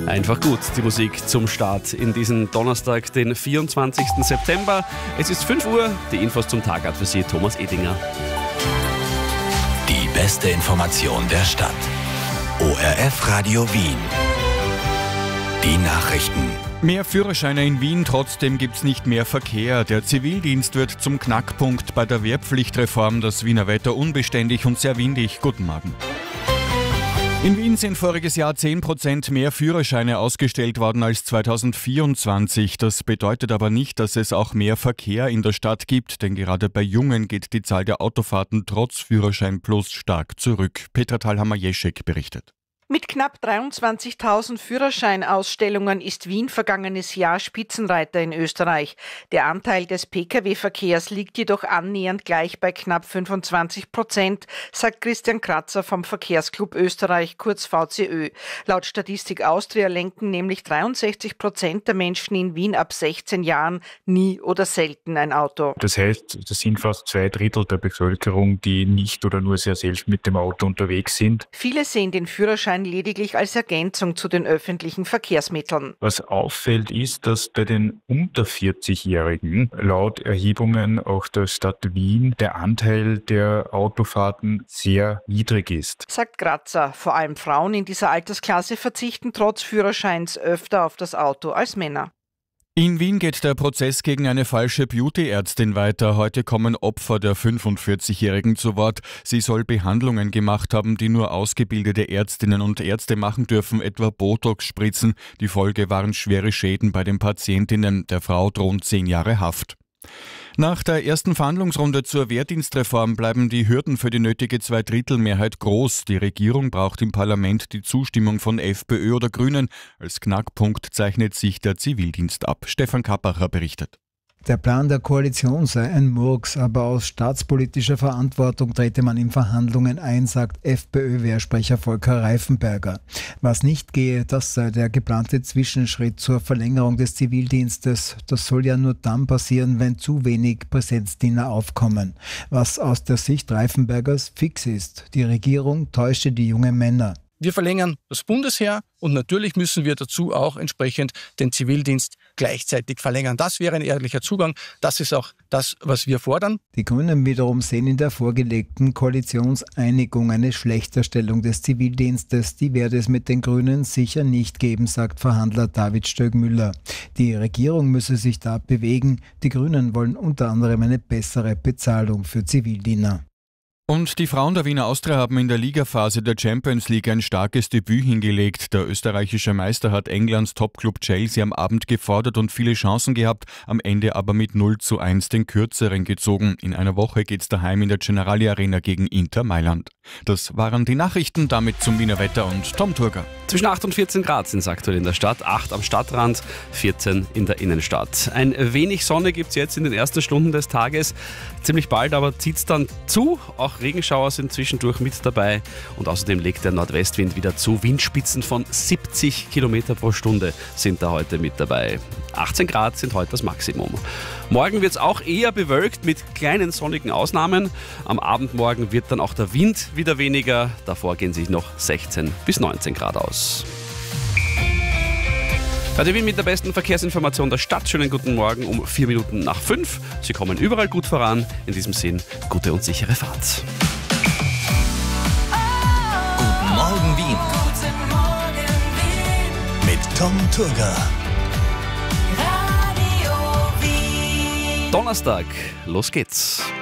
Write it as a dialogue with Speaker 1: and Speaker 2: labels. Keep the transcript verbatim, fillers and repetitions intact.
Speaker 1: Einfach gut, die Musik zum Start in diesen Donnerstag, den vierundzwanzigsten September. Es ist fünf Uhr, die Infos zum Tag hat für Sie Thomas Edinger.
Speaker 2: Die beste Information der Stadt. O R F Radio Wien. Die Nachrichten.
Speaker 3: Mehr Führerscheine in Wien, trotzdem gibt's nicht mehr Verkehr. Der Zivildienst wird zum Knackpunkt bei der Wehrpflichtreform. Das Wiener Wetter unbeständig und sehr windig. Guten Morgen. In Wien sind voriges Jahr zehn Prozent mehr Führerscheine ausgestellt worden als zweitausendvierundzwanzig. Das bedeutet aber nicht, dass es auch mehr Verkehr in der Stadt gibt, denn gerade bei Jungen geht die Zahl der Autofahrten trotz Führerschein Plus stark zurück. Petra Thalhammer-Jeschek berichtet.
Speaker 4: Mit knapp dreiundzwanzigtausend Führerscheinausstellungen ist Wien vergangenes Jahr Spitzenreiter in Österreich. Der Anteil des Pkw-Verkehrs liegt jedoch annähernd gleich bei knapp fünfundzwanzig Prozent, sagt Christian Kratzer vom Verkehrsclub Österreich, kurz V C Ö. Laut Statistik Austria lenken nämlich dreiundsechzig Prozent der Menschen in Wien ab sechzehn Jahren nie oder selten ein Auto.
Speaker 5: Das heißt, das sind fast zwei Drittel der Bevölkerung, die nicht oder nur sehr selten mit dem Auto unterwegs sind.
Speaker 4: Viele sehen den Führerschein lediglich als Ergänzung zu den öffentlichen Verkehrsmitteln.
Speaker 5: Was auffällt, ist, dass bei den unter vierzig-Jährigen laut Erhebungen auch der Stadt Wien der Anteil der Autofahrten sehr niedrig ist.
Speaker 4: Sagt Kratzer, vor allem Frauen in dieser Altersklasse verzichten trotz Führerscheins öfter auf das Auto als Männer.
Speaker 3: In Wien geht der Prozess gegen eine falsche Beauty-Ärztin weiter. Heute kommen Opfer der fünfundvierzigjährigen zu Wort. Sie soll Behandlungen gemacht haben, die nur ausgebildete Ärztinnen und Ärzte machen dürfen, etwa Botox spritzen. Die Folge waren schwere Schäden bei den Patientinnen. Der Frau drohen zehn Jahre Haft. Nach der ersten Verhandlungsrunde zur Wehrdienstreform bleiben die Hürden für die nötige Zweidrittelmehrheit groß. Die Regierung braucht im Parlament die Zustimmung von FPÖ oder Grünen. Als Knackpunkt zeichnet sich der Zivildienst ab. Stefan Kappacher berichtet.
Speaker 6: Der Plan der Koalition sei ein Murks, aber aus staatspolitischer Verantwortung trete man in Verhandlungen ein, sagt FPÖ-Wehrsprecher Volker Reifenberger. Was nicht gehe, das sei der geplante Zwischenschritt zur Verlängerung des Zivildienstes. Das soll ja nur dann passieren, wenn zu wenig Präsenzdiener aufkommen. Was aus der Sicht Reifenbergers fix ist: Die Regierung täusche die jungen Männer.
Speaker 7: Wir verlängern das Bundesheer und natürlich müssen wir dazu auch entsprechend den Zivildienst gleichzeitig verlängern. Das wäre ein ehrlicher Zugang. Das ist auch das, was wir fordern.
Speaker 6: Die Grünen wiederum sehen in der vorgelegten Koalitionseinigung eine Schlechterstellung des Zivildienstes. Die werde es mit den Grünen sicher nicht geben, sagt Verhandler David Stögmüller. Die Regierung müsse sich da bewegen. Die Grünen wollen unter anderem eine bessere Bezahlung für Zivildiener.
Speaker 3: Und die Frauen der Wiener Austria haben in der Ligaphase der Champions League ein starkes Debüt hingelegt. Der österreichische Meister hat Englands Topclub Chelsea am Abend gefordert und viele Chancen gehabt, am Ende aber mit null zu eins den Kürzeren gezogen. In einer Woche geht's daheim in der Generali Arena gegen Inter Mailand. Das waren die Nachrichten, damit zum Wiener Wetter und Tom Turger.
Speaker 1: Zwischen acht und vierzehn Grad sind es aktuell in der Stadt, acht am Stadtrand, vierzehn in der Innenstadt. Ein wenig Sonne gibt es jetzt in den ersten Stunden des Tages. Ziemlich bald aber zieht es dann zu. Auch Regenschauer sind zwischendurch mit dabei. Und außerdem legt der Nordwestwind wieder zu. Windspitzen von siebzig Kilometer pro Stunde sind da heute mit dabei. achtzehn Grad sind heute das Maximum. Morgen wird es auch eher bewölkt mit kleinen sonnigen Ausnahmen. Am Abend morgen wird dann auch der Wind wieder weniger. Davor gehen sich noch sechzehn bis neunzehn Grad aus. Radio Wien mit der besten Verkehrsinformation der Stadt. Schönen guten Morgen um vier Minuten nach fünf. Sie kommen überall gut voran. In diesem Sinn, gute und sichere Fahrt.
Speaker 2: Guten Morgen Wien.
Speaker 8: Guten Morgen Wien.
Speaker 2: Mit Tom Turger.
Speaker 8: Radio Wien.
Speaker 1: Donnerstag, los geht's.